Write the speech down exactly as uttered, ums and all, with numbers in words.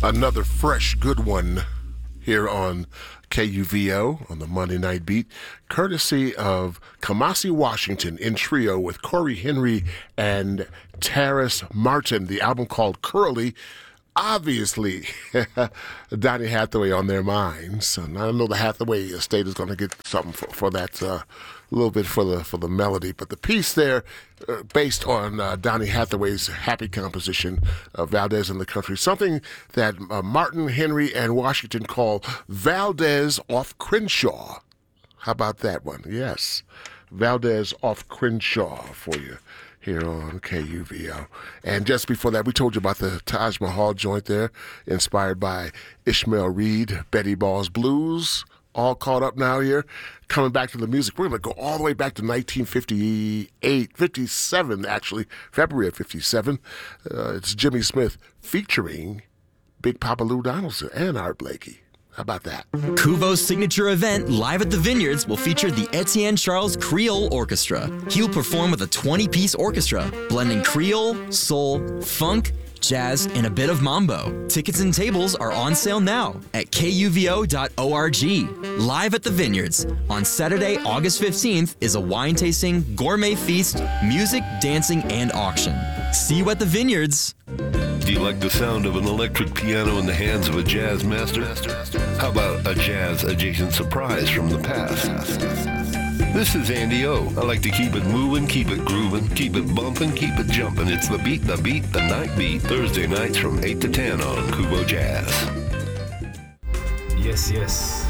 Another fresh good one here on K U V O on the Monday Night Beat, courtesy of Kamasi Washington in trio with Corey Henry and Terrace Martin, the album called Curly. Obviously, Donny Hathaway on their minds. And I know the Hathaway estate is going to get something for, for that, uh, a little bit for the for the melody. But the piece there, uh, based on uh, Donny Hathaway's happy composition, uh, Valdez in the Country, something that uh, Martin, Henry, and Washington call Valdez off Crenshaw. How about that one? Yes, Valdez off Crenshaw for you here on K U V O. And just before that, we told you about the Taj Mahal joint there, inspired by Ishmael Reed, Betty Ball's Blues. All caught up now here. Coming back to the music, we're going to go all the way back to nineteen fifty-eight, fifty-seven actually, February of fifty-seven. Uh, it's Jimmy Smith featuring Big Papa Lou Donaldson and Art Blakey. How about that? Kuvo's signature event, Live at the Vineyards, will feature the Etienne Charles Creole Orchestra. He'll perform with a twenty-piece orchestra, blending Creole, soul, funk, jazz, and a bit of mambo. Tickets and tables are on sale now at K U V O dot org. Live at the Vineyards on Saturday, August fifteenth is a wine tasting, gourmet feast, music, dancing, and auction. See you at the Vineyards. Do you like the sound of an electric piano in the hands of a jazz master? How about a jazz-adjacent surprise from the past? This is Andy O. I like to keep it moving, keep it grooving, keep it bumping, keep it jumping. It's the beat, the beat, the night beat. Thursday nights from eight to ten on Kuvo Jazz. Yes, yes.